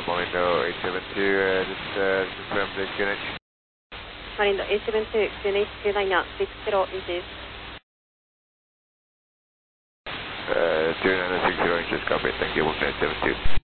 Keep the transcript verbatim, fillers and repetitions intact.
Marindo eight seven two, uh, just uh, confirm the Q N H. Marindo eight seven two, Q N H two niner six zero inches. Uh, two niner six zero inches, copy, thank you, one nine seven two.